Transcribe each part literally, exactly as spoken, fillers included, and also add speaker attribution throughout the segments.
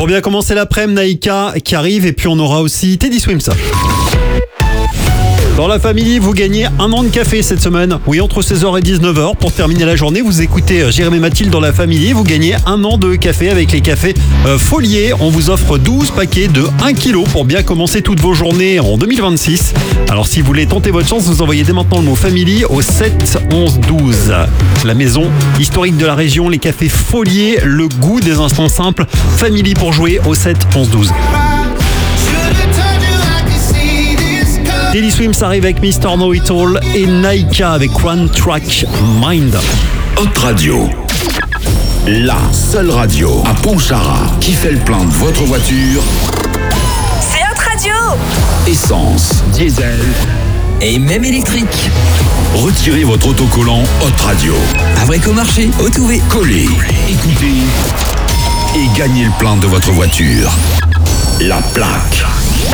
Speaker 1: Pour bien commencer l'après-midi, Naïka qui arrive et puis on aura aussi Teddy Swims. Dans la famille, vous gagnez un an de café cette semaine. Oui, entre seize heures et dix-neuf heures. Pour terminer la journée, vous écoutez Jérémy et Mathilde dans la famille. Vous gagnez un an de café avec les cafés euh, Folier. On vous offre douze paquets de un kilo pour bien commencer toutes vos journées en deux mille vingt-six. Alors si vous voulez tenter votre chance, vous envoyez dès maintenant le mot famille au sept onze douze. La maison historique de la région, les cafés Folier, le goût des instants simples. Family pour jouer au sept onze douze. Teddy Swims arrive avec mister Know It All et Naïka avec One Track Mind.
Speaker 2: Hot Radio, la seule radio à Pontcharra qui fait le plein de votre voiture.
Speaker 3: C'est Hot Radio.
Speaker 2: Essence, diesel
Speaker 4: et même électrique.
Speaker 2: Retirez votre autocollant Hot Radio.
Speaker 4: À vrai qu'au marché, au tout V.
Speaker 2: Collez, écoutez et gagnez le plein de votre voiture. La plaque.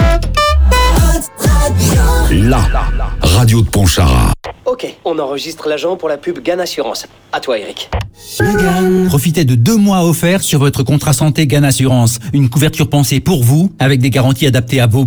Speaker 2: La radio de Pontcharra.
Speaker 5: Ok, on enregistre l'agent pour la pub GAN Assurance. À toi, Eric.
Speaker 6: Profitez de deux mois offerts sur votre contrat santé GAN Assurance. Une couverture pensée pour vous, avec des garanties adaptées à vos...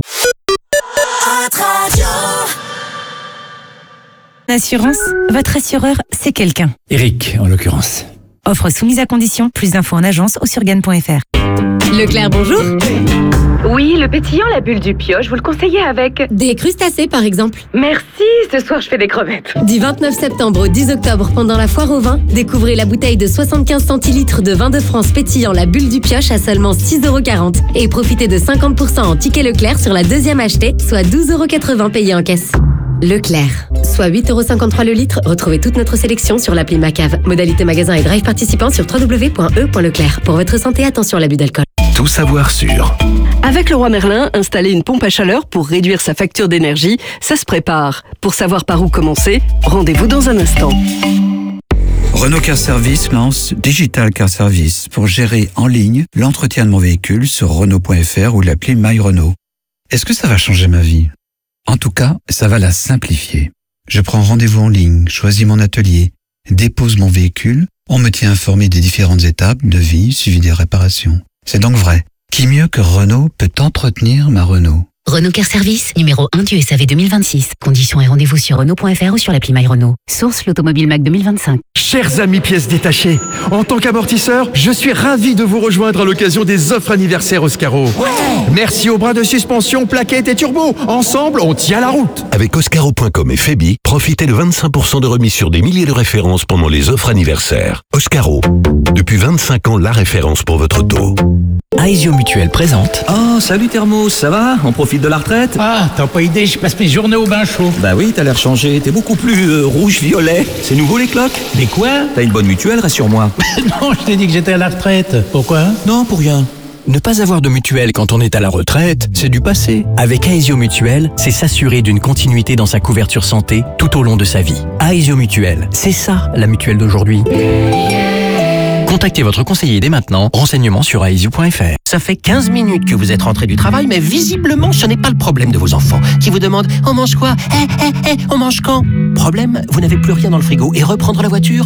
Speaker 7: Assurance, votre assureur, c'est quelqu'un.
Speaker 6: Eric, en l'occurrence.
Speaker 7: Offre soumise à condition, plus d'infos en agence ou sur gann point f r.
Speaker 8: Leclerc, bonjour.
Speaker 9: Oui, le pétillant, la bulle du pioche, vous le conseillez avec...
Speaker 8: Des crustacés, par exemple.
Speaker 9: Merci, ce soir je fais des crevettes.
Speaker 8: Du vingt-neuf septembre au dix octobre, pendant la foire au vin, découvrez la bouteille de soixante-quinze centilitres de vin de France pétillant la bulle du pioche à seulement six euros quarante. Et profitez de cinquante pour cent en ticket Leclerc sur la deuxième achetée, soit douze euros quatre-vingts payés en caisse. Leclerc, soit huit euros cinquante-trois le litre. Retrouvez toute notre sélection sur l'appli Macave. Modalité magasin et drive participant sur w w w point e point leclerc. Pour votre santé, attention à l'abus d'alcool.
Speaker 2: Tout savoir sur.
Speaker 10: Avec Leroy Merlin, installer une pompe à chaleur pour réduire sa facture d'énergie, ça se prépare. Pour savoir par où commencer, rendez-vous dans un instant.
Speaker 11: Renault Car Service lance Digital Car Service pour gérer en ligne l'entretien de mon véhicule sur renault point f r ou l'appli My Renault. Est-ce que ça va changer ma vie ? En tout cas, ça va la simplifier. Je prends rendez-vous en ligne, choisis mon atelier, dépose mon véhicule, on me tient informé des différentes étapes de vie suivi des réparations. C'est donc vrai. Qui mieux que Renault peut entretenir ma Renault ?
Speaker 12: Renault Car Service, numéro un du S A V deux mille vingt-six. Conditions et rendez-vous sur renault point f r ou sur l'appli My Renault. Source l'Automobile Mac deux mille vingt-cinq.
Speaker 13: Chers amis pièces détachées, en tant qu'amortisseur, je suis ravi de vous rejoindre à l'occasion des offres anniversaires Oscaro. Ouais. Merci aux bras de suspension, plaquettes et turbo. Ensemble, on tient la route.
Speaker 14: Avec Oscaro point com et Febi, profitez de vingt-cinq pour cent de remise sur des milliers de références pendant les offres anniversaires. Oscaro, depuis vingt-cinq ans, la référence pour votre auto.
Speaker 15: Aesio Mutuel présente.
Speaker 16: Oh, salut Thermos, ça va ? On profite de la retraite ?
Speaker 17: Ah, t'as pas idée, je passe mes journées au bain chaud.
Speaker 16: Bah oui, t'as l'air changé, t'es beaucoup plus euh, rouge-violet. C'est nouveau les cloques ?
Speaker 17: Mais quoi ?
Speaker 16: T'as une bonne mutuelle, rassure-moi.
Speaker 17: Non, je t'ai dit que j'étais à la retraite. Pourquoi ?
Speaker 16: Non, pour rien.
Speaker 15: Ne pas avoir de mutuelle quand on est à la retraite, c'est du passé. Avec Aesio Mutuel, c'est s'assurer d'une continuité dans sa couverture santé tout au long de sa vie. Aesio Mutuel, c'est ça la mutuelle d'aujourd'hui. Contactez votre conseiller dès maintenant. Renseignements sur aesio point f r.
Speaker 18: Ça fait quinze minutes que vous êtes rentré du travail, mais visiblement, ce n'est pas le problème de vos enfants qui vous demandent « On mange quoi ? Eh, eh, eh, on mange quand ?» Problème, vous n'avez plus rien dans le frigo et reprendre la voiture ?